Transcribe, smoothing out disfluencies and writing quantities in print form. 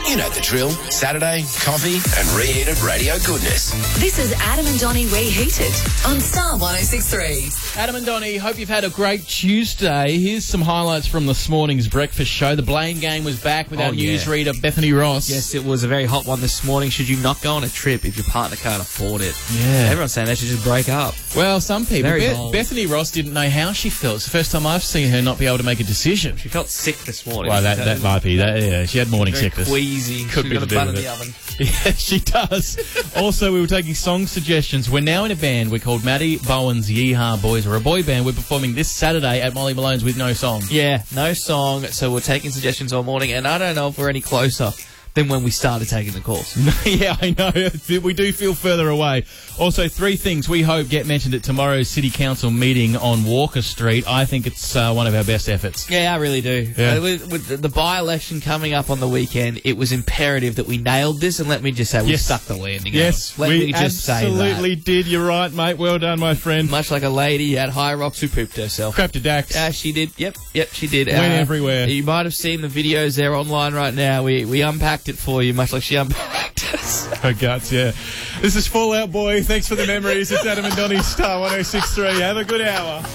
You know the drill. Saturday, coffee and reheated radio goodness. This is Adam and Donnie Reheated on Star 106.3. Adam and Donnie, hope you've had a great Tuesday. Here's some highlights from this morning's breakfast show. The Blame Game was back with our newsreader, Bethany Ross. Yes, it was a very hot one this morning. Should you not go on a trip if your partner can't afford it? Yeah. Everyone's saying they should just break up. Well, some people. Very bold. Bethany Ross didn't know how she felt. It's the first time I've seen her not be able to make a decision. She felt sick this morning. Well, that might be. Yeah, she had morning very sickness. Queasy. Could She's be got a the bun bit in of the it. oven. Yeah, she does. Also, we were taking song suggestions. We're now in a band. We're called Matty Bowen's Yeehaw Boys. We're a boy band. We're performing this Saturday at Molly Malone's with no song. Yeah, no song. So we're taking suggestions all morning, and I don't know if we're any closer than when we started taking the calls. Yeah, I know. We do feel further away. Also, 3 things we hope get mentioned at tomorrow's City Council meeting on Walker Street. I think it's one of our best efforts. Yeah, I really do. Yeah. With the by-election coming up on the weekend, it was imperative that we nailed this, and let me just say, we stuck the landing. Yes, let we me just say that. absolutely did. You're right, mate. Well done, my friend. Much like a lady at High Rocks who pooped herself. Crap to Dax. Yeah, she did. Yep, she did. Went everywhere. You might have seen the videos there online right now. We unpacked it for you, much like she unpacked us. Her guts, yeah. This is Fallout Boy. Thanks for the memories. It's Adam and Donnie's Star 106.3. Have a good hour.